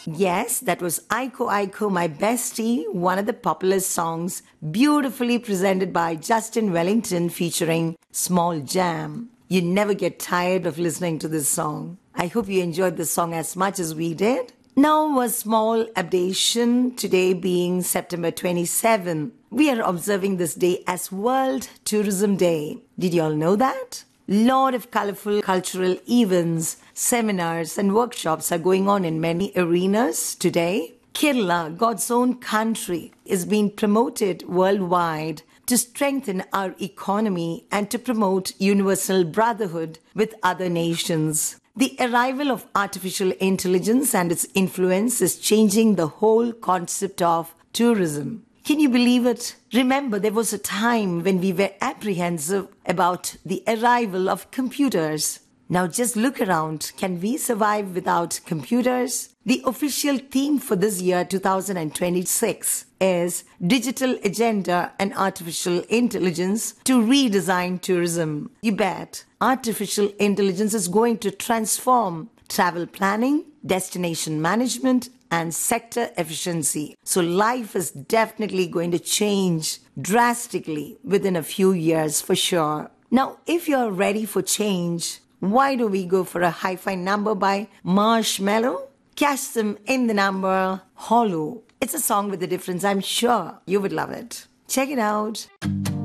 Yes, that was Aiko Aiko, My Bestie, one of the popular songs, beautifully presented by Justin Wellington featuring Small Jam. You never get tired of listening to this song. I hope you enjoyed the song as much as we did. Now, a small updation, today being September 27. We are observing this day as World Tourism Day. Did you all know that? Lot of colorful cultural events, seminars and workshops are going on in many arenas today. Kerala, God's own country, is being promoted worldwide to strengthen our economy and to promote universal brotherhood with other nations. The arrival of artificial intelligence and its influence is changing the whole concept of tourism. Can you believe it? Remember, there was a time when we were apprehensive about the arrival of computers. Now just look around. Can we survive without computers? The official theme for this year, 2026, is Digital Agenda and Artificial Intelligence to Redesign Tourism. You bet. Artificial intelligence is going to transform travel planning, destination management, and sector efficiency. So life is definitely going to change drastically within a few years for sure. Now, if you're ready for change, why do we go for a hi-fi number by Marshmello? Catch them in the number Hollow. It's a song with a difference. I'm sure you would love it. Check it out.